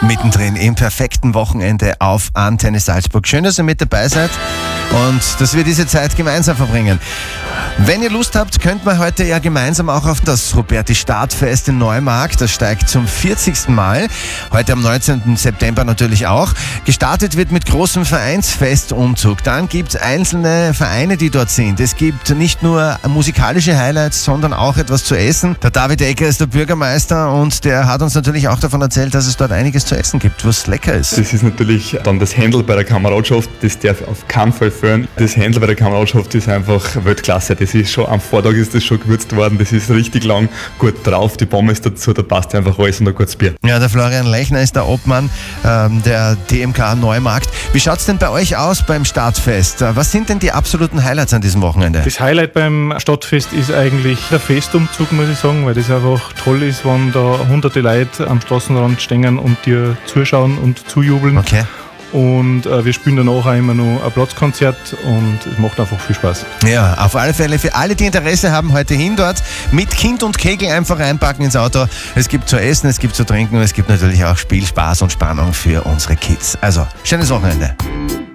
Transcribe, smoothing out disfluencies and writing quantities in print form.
Mittendrin im perfekten Wochenende auf Antenne Salzburg. Schön, dass ihr mit dabei seid und dass wir diese Zeit gemeinsam verbringen. Wenn ihr Lust habt, könnt man heute ja gemeinsam auch auf das Ruperti-Startfest in Neumarkt. Das steigt zum 40. Mal. Heute am 19. September natürlich auch. Gestartet wird mit großem Vereinsfestumzug. Dann gibt es einzelne Vereine, die dort sind. Es gibt nicht nur musikalische Highlights, sondern auch etwas zu essen. Der David Ecker ist der Bürgermeister und der hat uns natürlich auch davon erzählt, dass es dort einiges zu essen gibt, was lecker ist. Das ist natürlich dann das Händel bei der Kameradschaft, das darf auf keinen Fall fehlen. Das Händel bei der Kameradschaft ist einfach Weltklasse. Das ist schon, am Vortag ist das schon gewürzt worden, das ist richtig lang, gut drauf, die Pommes dazu, da passt einfach alles und ein gutes Bier. Ja, der Florian Lechner ist der Obmann der TMK Neumarkt. Wie schaut es denn bei euch aus beim Startfest? Was sind denn die absoluten Highlights an diesem Wochenende? Das Highlight beim Stadtfest ist eigentlich der Festumzug, muss ich sagen, weil das einfach toll ist, wenn da hunderte Leute am Straßenrand stehen und dir zuschauen und zujubeln. Okay. Und wir spielen danach auch immer noch ein Platzkonzert und es macht einfach viel Spaß. Ja, auf alle Fälle für alle, die Interesse haben, heute hin dort mit Kind und Kegel einfach reinpacken ins Auto. Es gibt zu essen, es gibt zu trinken und es gibt natürlich auch Spiel, Spaß und Spannung für unsere Kids. Also, schönes Wochenende.